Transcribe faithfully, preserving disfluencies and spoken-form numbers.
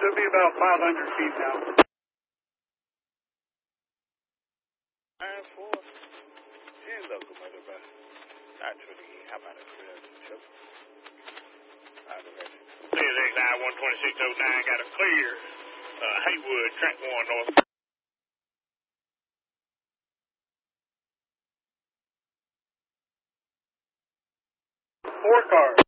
Should be about five hundred feet now. nine four. And locomotive, but not twenty. How about a clear? C S X I one twenty-six oh nine got a clear. Uh, Haywood, Trent one North. Four cars.